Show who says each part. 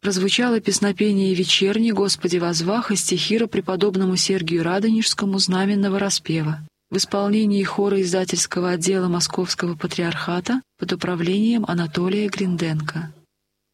Speaker 1: Прозвучало песнопение вечерней «Господи возвах» из стихира преподобному Сергию Радонежскому знаменного распева в исполнении хора издательского отдела Московского патриархата под управлением Анатолия Гринденко.